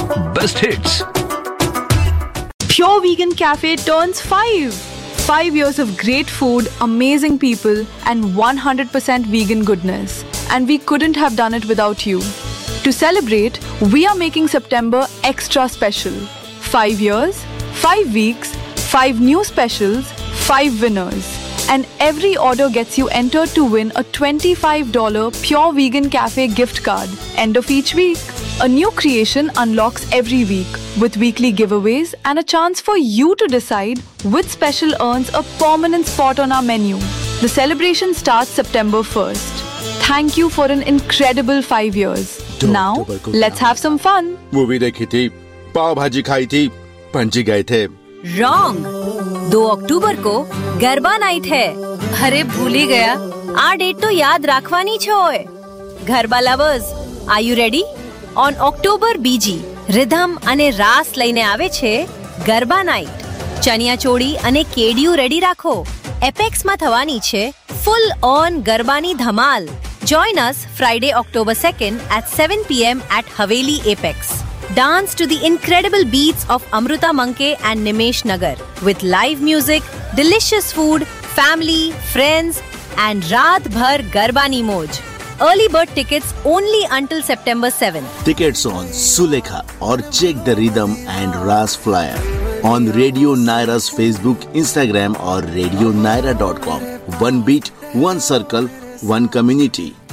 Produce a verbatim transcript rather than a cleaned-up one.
Best hits. Pure Vegan Cafe turns five. Five years of great food, amazing people, and one hundred percent vegan goodness. And we couldn't have done it without you. To celebrate, we are making September extra special. Five years, five weeks, five new specials, five winners. And every order gets you entered to win a twenty-five dollars Pure Vegan Cafe gift card. End of each week. A new creation unlocks every week with weekly giveaways and a chance for you to decide which special earns a permanent spot on our menu. The celebration starts September first. Thank you for an incredible five years. Now, let's have some fun. Movie देखी थी, पाव भाजी खाई थी, पणजी गए थे. Wrong. दो अक्टूबर को garba night है. अरे भूल ही गया. आ डेट तो याद રાખવાની છે ઓય. Garba lovers, are you ready? On October બીજી, રિધમ અને રાસ લઈને આવે છે ગરબા નાઇટ. ચણિયા ચોળી અને કેડિયું રેડી રાખો. એપેક્સમાં થવાની છે ફૂલ ઓન ગરબાની ધમાલ. Join us Friday, October second at seven p.m. at Haveli Apex. Dance to the incredible beats of Amruta Manke and Nimesh Nagar with live music, delicious food, family, friends, and Raat Bhar Garbani Moj. Early bird tickets only until September seventh. Tickets on Sulekha or check the rhythm and Ras flyer on Radio Naira's Facebook, Instagram or radio naira dot com. One beat, one circle, one community.